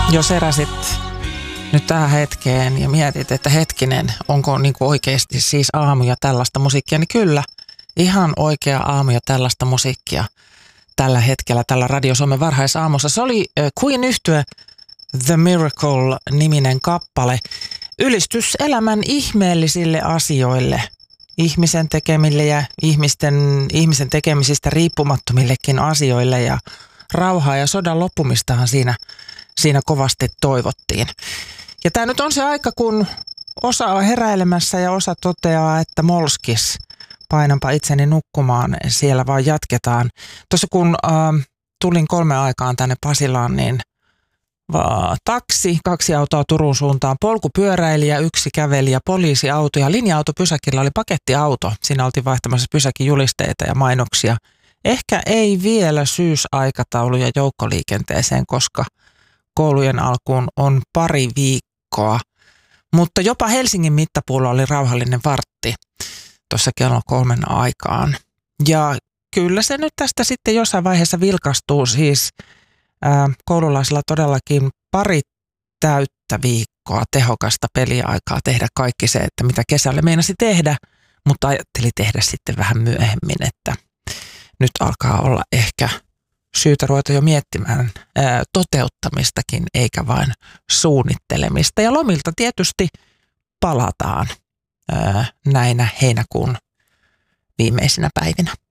Jos heräsit nyt tähän hetkeen ja mietit, että hetkinen, onko niin kuin oikeasti siis aamuja tällaista musiikkia, niin kyllä, ihan oikea aamu ja tällaista musiikkia tällä hetkellä, tällä Radio Suomen varhaisaamussa. Se oli Queen-yhtye The Miracle-niminen kappale. Ylistys elämän ihmeellisille asioille, ihmisen tekemille ja ihmisen tekemisistä riippumattomillekin asioille ja rauhaa ja sodan loppumistahan siinä kovasti toivottiin. Ja tämä nyt on se aika, kun osa on heräilemässä ja osa toteaa, että molskis, painanpa itseni nukkumaan, siellä vaan jatketaan. Tuossa kun tulin 3 aikaan tänne Pasilaan, niin taksi, 2 autoa Turun suuntaan, polkupyöräilijä, 1 kävelijä, poliisiauto ja linja-autopysäkillä oli pakettiauto. Siinä oltiin vaihtamassa pysäkijulisteita ja mainoksia. Ehkä ei vielä syysaikatauluja joukkoliikenteeseen, koska koulujen alkuun on pari viikkoa. Mutta jopa Helsingin mittapuulla oli rauhallinen vartti tuossa kello 3 aikaan. Ja kyllä se nyt tästä sitten jossain vaiheessa vilkastuu. Siis koululaisilla todellakin pari täyttä viikkoa tehokasta peliaikaa tehdä kaikki se, että mitä kesällä meinasi tehdä, mutta ajatteli tehdä sitten vähän myöhemmin, että nyt alkaa olla ehkä syytä ruveta jo miettimään toteuttamistakin, eikä vain suunnittelemista. Ja lomilta tietysti palataan näinä heinäkuun viimeisinä päivinä.